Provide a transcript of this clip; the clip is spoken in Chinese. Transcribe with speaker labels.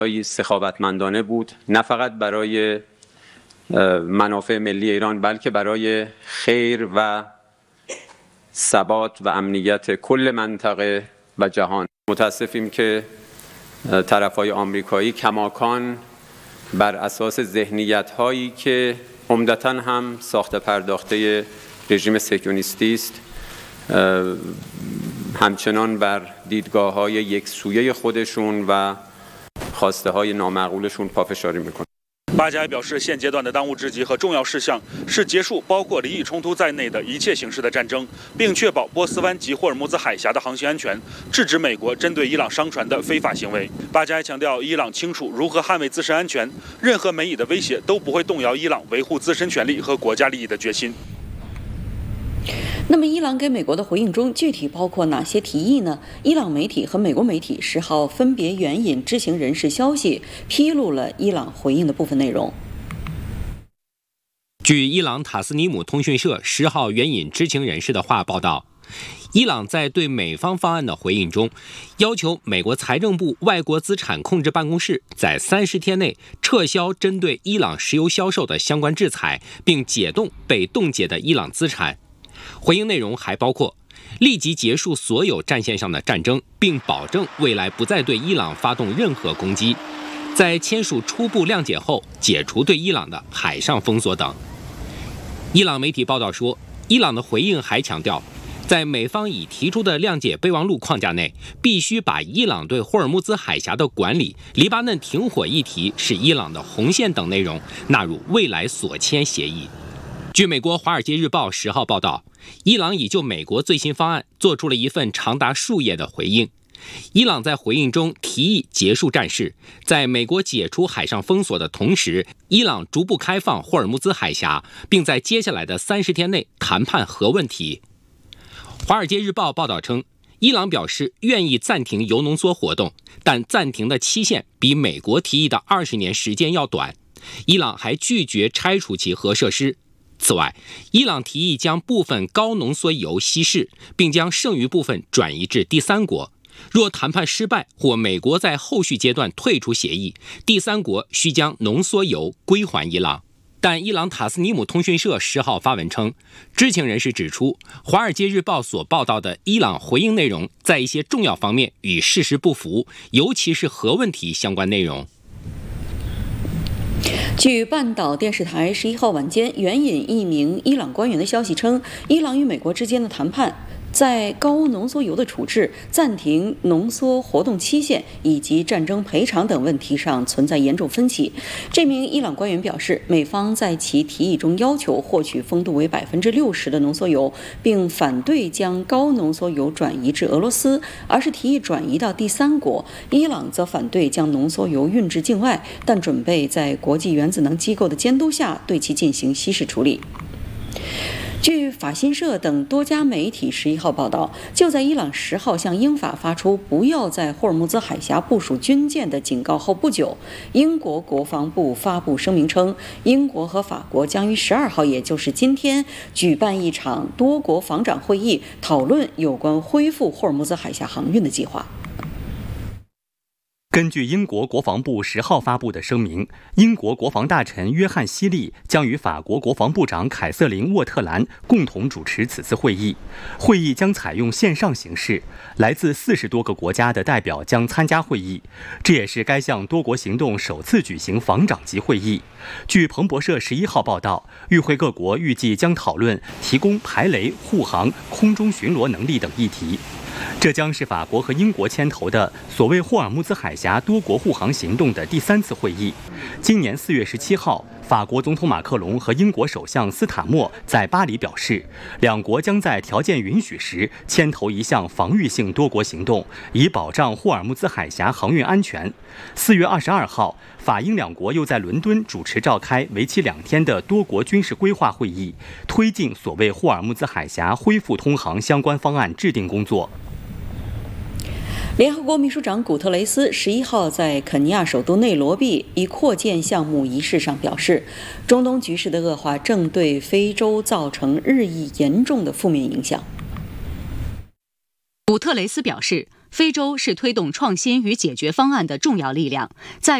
Speaker 1: سخاوتمندانه بود نه فقط برای منافع ملی ایران بلکه برای خیر و ثبات و امنیت کل منطقه و جهان. متاسفیم که طرفهای آمریکایی کماکان بر اساس ذهنیت‌هایی که عمدتاً هم ساخته پرداخته رژیم صهیونیستی است همچنان بر دیدگاه‌های یکسویه خودشون و خواسته‌های نامعقولشون پافشاری می‌کنند.
Speaker 2: 巴加表示，现阶段的当务之急和重要事项是结束包括离异冲突在内的一切形式的战争，并确保波斯湾及霍尔木兹海峡的航行安全，制止美国针对伊朗商船的非法行为。巴加强调，伊朗清楚如何捍卫自身安全，任何美以的威胁都不会动摇伊朗维护自身权利和国家利益的决心。
Speaker 3: 那么，伊朗给美国的回应中具体包括哪些提议呢？伊朗媒体和美国媒体10号分别援引知情人士消息，披露了伊朗回应的部分内容。
Speaker 4: 据伊朗塔斯尼姆通讯社10号援引知情人士的话报道，伊朗在对美方方案的回应中，要求美国财政部外国资产控制办公室在30天内撤销针对伊朗石油销售的相关制裁，并解冻被冻结的伊朗资产。回应内容还包括立即结束所有战线上的战争，并保证未来不再对伊朗发动任何攻击，在签署初步谅解后解除对伊朗的海上封锁等。伊朗媒体报道说，伊朗的回应还强调，在美方已提出的谅解备忘录框架内，必须把伊朗对霍尔木兹海峡的管理、黎巴嫩停火议题是伊朗的红线等内容纳入未来所签协议。据美国《华尔街日报》10号报道，伊朗已就美国最新方案做出了一份长达数页的回应。伊朗在回应中提议结束战事，在美国解除海上封锁的同时，伊朗逐步开放霍尔木兹海峡，并在接下来的30天内谈判核问题。《华尔街日报》报道称，伊朗表示愿意暂停铀浓缩活动，但暂停的期限比美国提议的20年时间要短。伊朗还拒绝拆除其核设施。此外，伊朗提议将部分高浓缩铀稀释，并将剩余部分转移至第三国。若谈判失败或美国在后续阶段退出协议，第三国需将浓缩铀归还伊朗。但伊朗塔斯尼姆通讯社10号发文称，知情人士指出，《华尔街日报》所报道的伊朗回应内容在一些重要方面与事实不符，尤其是核问题相关内容。
Speaker 3: 据半岛电视台11号晚间援引一名伊朗官员的消息称，伊朗与美国之间的谈判在高浓缩铀的处置、暂停浓缩活动期限以及战争赔偿等问题上存在严重分歧。这名伊朗官员表示，美方在其提议中要求获取风度为60%的浓缩铀，并反对将高浓缩铀转移至俄罗斯，而是提议转移到第三国。伊朗则反对将浓缩铀运至境外，但准备在国际原子能机构的监督下对其进行稀释处理。据法新社等多家媒体11号报道，就在伊朗10号向英法发出不要在霍尔木兹海峡部署军舰的警告后不久，英国国防部发布声明称，英国和法国将于12号，也就是今天，举办一场多国防长会议，讨论有关恢复霍尔木兹海峡航运的计划。
Speaker 5: 根据英国国防部10号发布的声明，英国国防大臣约翰·希利将与法国国防部长凯瑟琳·沃特兰共同主持此次会议。会议将采用线上形式，来自40多个国家的代表将参加会议。这也是该项多国行动首次举行防长级会议。据彭博社11号报道，与会各国预计将讨论提供排雷、护航、空中巡逻能力等议题。这将是法国和英国牵头的所谓霍尔木兹海峡多国护航行动的第3次会议。今年4月17号，法国总统马克龙和英国首相斯塔默在巴黎表示，两国将在条件允许时牵头一项防御性多国行动，以保障霍尔木兹海峡航运安全。4月22号，法英两国又在伦敦主持召开为期2天的多国军事规划会议，推进所谓霍尔木兹海峡恢复通航相关方案制定工作。
Speaker 3: 联合国秘书长古特雷斯11号在肯尼亚首都内罗毕一扩建项目仪式上表示，中东局势的恶化正对非洲造成日益严重的负面影响。
Speaker 6: 古特雷斯表示， 非洲是推动创新与解决方案的重要力量，在